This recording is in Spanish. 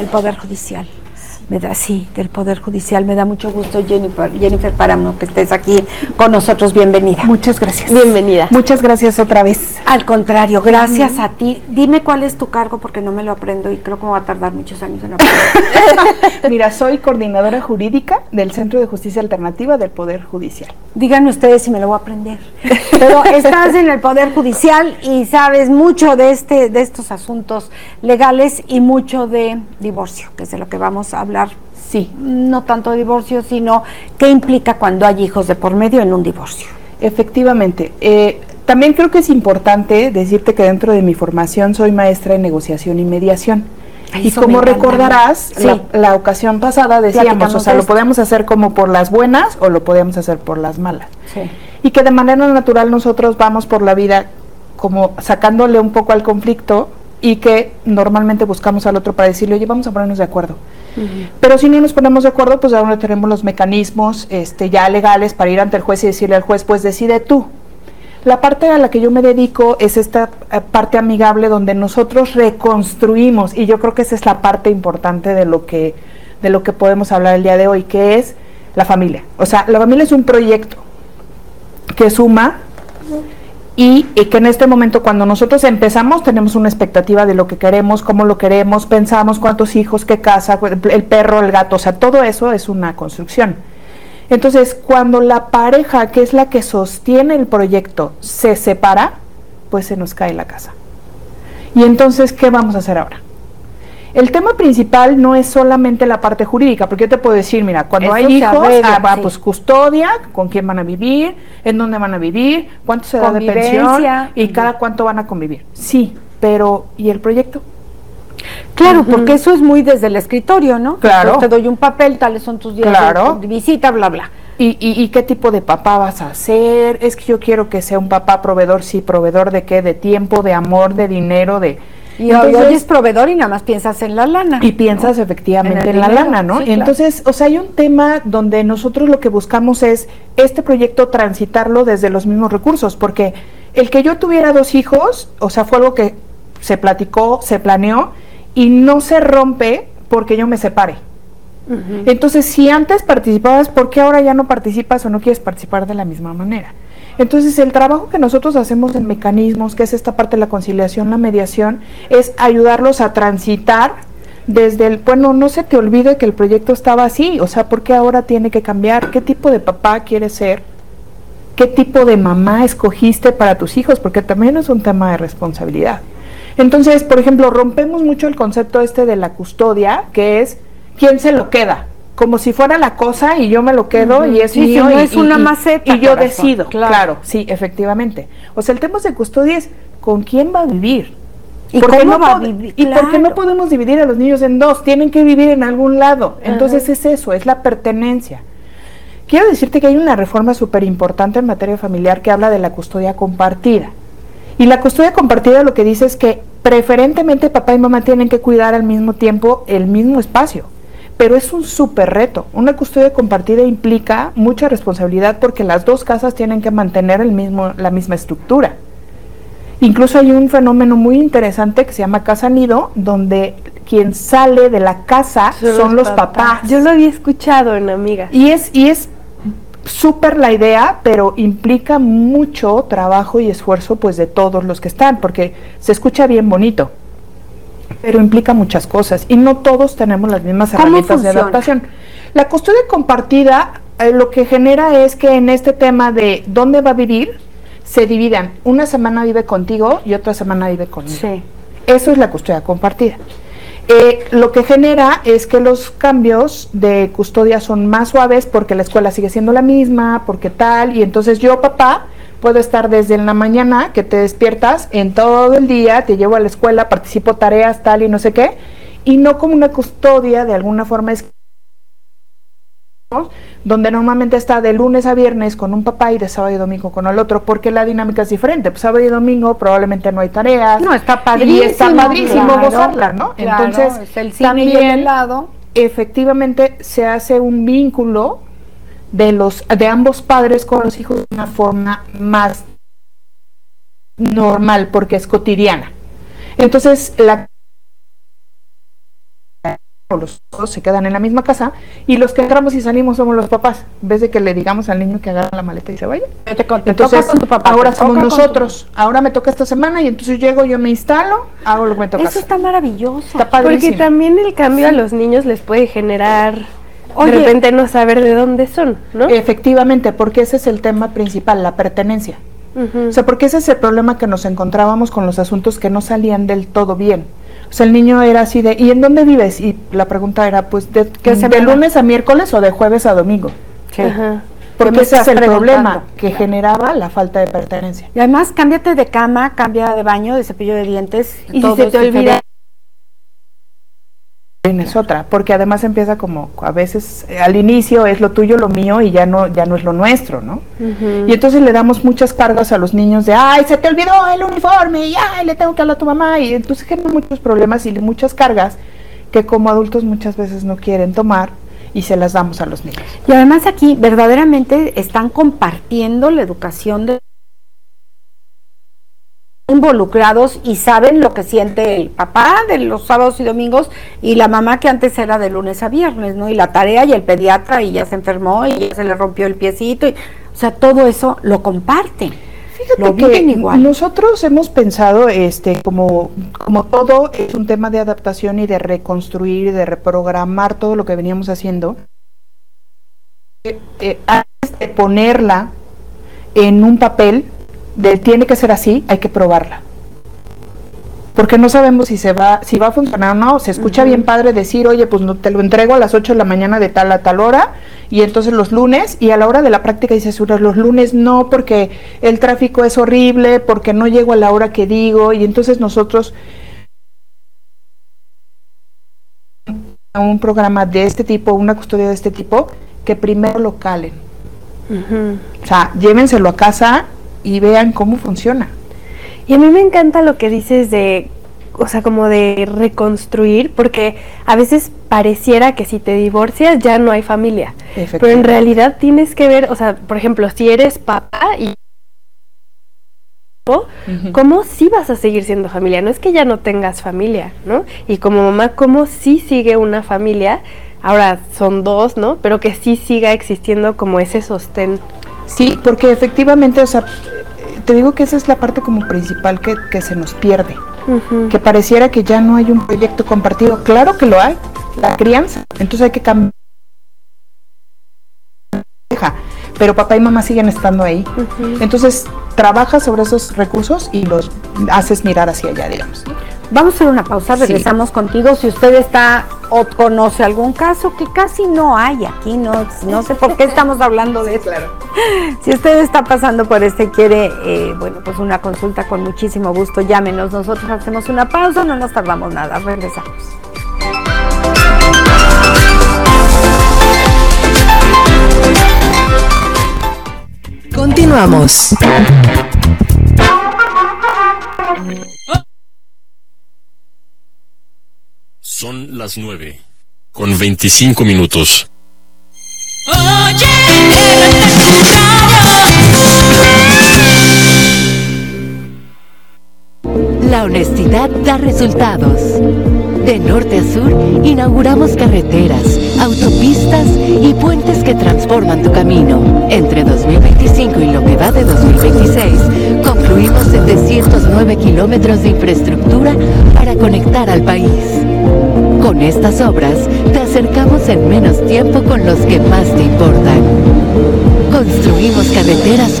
el Poder Judicial. Del Poder Judicial. Me da mucho gusto, Jennifer Páramo, que estés aquí con nosotros. Bienvenida. Muchas gracias. Bienvenida. Muchas gracias otra vez. Al contrario, gracias a ti. Dime cuál es tu cargo, porque no me lo aprendo y creo que me va a tardar muchos años en aprender. Mira, soy coordinadora jurídica del Centro de Justicia Alternativa del Poder Judicial. Díganme ustedes si me lo voy a aprender. Pero estás en el Poder Judicial y sabes mucho de estos asuntos legales y mucho de divorcio, que es de lo que vamos a hablar. Sí. No tanto de divorcio, sino qué implica cuando hay hijos de por medio en un divorcio. Efectivamente. También creo que es importante decirte que dentro de mi formación soy maestra en negociación y mediación. Y como recordarás, sí, la ocasión pasada decíamos, o sea, lo podemos hacer como por las buenas o lo podemos hacer por las malas. Sí. Y que de manera natural nosotros vamos por la vida como sacándole un poco al conflicto y que normalmente buscamos al otro para decirle, oye, vamos a ponernos de acuerdo. Pero si no nos ponemos de acuerdo, pues ahora tenemos los mecanismos ya legales para ir ante el juez y decirle al juez, pues decide tú. La parte a la que yo me dedico es esta parte amigable donde nosotros reconstruimos, y yo creo que esa es la parte importante de lo que podemos hablar el día de hoy, que es la familia. O sea, la familia es un proyecto que suma y que en este momento cuando nosotros empezamos tenemos una expectativa de lo que queremos, cómo lo queremos, pensamos cuántos hijos, qué casa, el perro, el gato, o sea, todo eso es una construcción. Entonces, cuando la pareja, que es la que sostiene el proyecto, se separa, pues se nos cae la casa. Y entonces, ¿qué vamos a hacer ahora? El tema principal no es solamente la parte jurídica, porque yo te puedo decir, mira, cuando hay hijos, pues custodia, con quién van a vivir, en dónde van a vivir, cuánto se da de pensión y cada cuánto van a convivir. Sí, pero ¿y el proyecto? Claro, porque eso es muy desde el escritorio, ¿no? Claro. Te doy un papel, tales son tus días de visita, bla, bla. ¿Y qué tipo de papá vas a ser? Es que yo quiero que sea un papá proveedor, sí, proveedor de qué, de tiempo, de amor, de dinero, de... Y entonces, hoy es proveedor y nada más piensas en la lana. Y piensas, ¿no?, efectivamente en la lana, ¿no? Sí, entonces, claro. O sea, hay un tema donde nosotros lo que buscamos es este proyecto transitarlo desde los mismos recursos, porque el que yo tuviera 2 hijos, o sea, fue algo que se platicó, se planeó y no se rompe porque yo me separe. Entonces, si antes participabas, ¿por qué ahora ya no participas o no quieres participar de la misma manera? Entonces, el trabajo que nosotros hacemos en mecanismos, que es esta parte de la conciliación, la mediación, es ayudarlos a transitar desde el, bueno, no se te olvide que el proyecto estaba así, o sea, ¿por qué ahora tiene que cambiar? ¿Qué tipo de papá quieres ser? ¿Qué tipo de mamá escogiste para tus hijos? Porque también es un tema de responsabilidad. Entonces, por ejemplo, rompemos mucho el concepto de la custodia, que es ¿quién se lo queda? Como si fuera la cosa y yo me lo quedo y es mío, no es una maceta, y yo decido, claro, sí, efectivamente. O sea, el tema de custodia es ¿con quién va a vivir? ¿Y cómo va a vivir? ¿Y por qué no podemos dividir a los niños en 2? Tienen que vivir en algún lado. Entonces es eso, es la pertenencia. Quiero decirte que hay una reforma súper importante en materia familiar que habla de la custodia compartida. Y la custodia compartida lo que dice es que preferentemente papá y mamá tienen que cuidar al mismo tiempo el mismo espacio. Pero es un súper reto. Una custodia compartida implica mucha responsabilidad porque las 2 casas tienen que mantener la misma estructura. Incluso hay un fenómeno muy interesante que se llama casa nido, donde quien sale de la casa son los papás. Yo lo había escuchado en Amigas. Y es súper la idea, pero implica mucho trabajo y esfuerzo pues de todos los que están, porque se escucha bien bonito, pero implica muchas cosas y no todos tenemos las mismas herramientas de adaptación. La custodia compartida lo que genera es que en este tema de dónde va a vivir, se dividan, una semana vive contigo y otra semana vive conmigo. Sí. Eso es la custodia compartida. Lo que genera es que los cambios de custodia son más suaves porque la escuela sigue siendo la misma, porque tal, y entonces yo, papá, puedo estar desde en la mañana que te despiertas en todo el día, te llevo a la escuela, participo tareas, tal y no sé qué, y no como una custodia de alguna forma es donde normalmente está de lunes a viernes con un papá y de sábado y domingo con el otro, porque la dinámica es diferente. Pues sábado y domingo probablemente no hay tareas. No, está padrísimo. Y está padrísimo, claro, gozarla, ¿no? Claro, entonces, es el cine también, y el helado. Efectivamente, se hace un vínculo de ambos padres con los hijos de una forma más normal, porque es cotidiana. Entonces, o los dos se quedan en la misma casa y los que entramos y salimos somos los papás, en vez de que le digamos al niño que agarre la maleta y se vaya. Entonces, con tu papá, ahora somos nosotros, ahora me toca esta semana y entonces llego, yo me instalo, hago lo que me toca. Eso está maravilloso. Está padrísimo. Porque también el cambio a los niños les puede generar Oye, de repente no saber de dónde son, ¿no? Efectivamente, porque ese es el tema principal, la pertenencia. O sea, porque ese es el problema que nos encontrábamos con los asuntos que no salían del todo bien. O sea, el niño era así de, ¿y en dónde vives? Y la pregunta era, pues, ¿de lunes a miércoles o de jueves a domingo? Sí. Ajá. Porque ese es el problema que Claro. generaba la falta de pertenencia. Y además, cámbiate de cama, cambia de baño, de cepillo de dientes. Y todo si se es te olvida, diferente. Es otra, porque además empieza como, a veces, al inicio es lo tuyo, lo mío, y ya no es lo nuestro, ¿no? Y entonces le damos muchas cargas a los niños de, ay, se te olvidó el uniforme, y ay, le tengo que hablar a tu mamá, y entonces generan muchos problemas y muchas cargas que como adultos muchas veces no quieren tomar y se las damos a los niños. Y además aquí verdaderamente están compartiendo la educación de involucrados y saben lo que siente el papá de los sábados y domingos y la mamá que antes era de lunes a viernes, ¿no? Y la tarea y el pediatra y ya se enfermó y ya se le rompió el piecito, o sea, todo eso lo comparten. Lo Fíjate viven que igual. nosotros hemos pensado, como todo es un tema de adaptación y de reconstruir y de reprogramar todo lo que veníamos haciendo, antes de ponerla en un papel tiene que ser así, hay que probarla. Porque no sabemos si va a funcionar o no. Se escucha bien padre decir, oye, pues no, te lo entrego a las 8 de la mañana de tal a tal hora, y entonces los lunes, y a la hora de la práctica dices, los lunes no, porque el tráfico es horrible, porque no llego a la hora que digo, y entonces nosotros un programa de este tipo, una custodia de este tipo, que primero lo calen. O sea, llévenselo a casa y vean cómo funciona. Y a mí me encanta lo que dices de, o sea, como de reconstruir, porque a veces pareciera que si te divorcias ya no hay familia, pero en realidad tienes que ver, o sea, por ejemplo, si eres papá y ¿cómo sí vas a seguir siendo familia? No es que ya no tengas familia, ¿no? Y como mamá, ¿cómo sí sigue una familia? Ahora son dos, ¿no? Pero que sí siga existiendo como ese sostén. Sí, porque efectivamente, o sea, te digo que esa es la parte como principal que se nos pierde, que pareciera que ya no hay un proyecto compartido. Claro que lo hay, la crianza, entonces hay que cambiar, pero papá y mamá siguen estando ahí. Entonces trabajas sobre esos recursos y los haces mirar hacia allá, digamos. Vamos a hacer una pausa, regresamos contigo. Si usted está o conoce algún caso, que casi no hay aquí, no sé por qué estamos hablando de eso. Claro. Si usted está pasando por y quiere, pues una consulta, con muchísimo gusto, llámenos. Nosotros hacemos una pausa, no nos tardamos nada, regresamos. Continuamos. Son las 9:25. Oye, La honestidad da resultados. De norte a sur, inauguramos carreteras, autopistas y puentes que transforman tu camino. Entre 2025 y lo que va de 2026, concluimos 709 kilómetros de infraestructura para conectar al país. Con estas obras, te acercamos en menos tiempo con los que más te importan. Construimos carreteras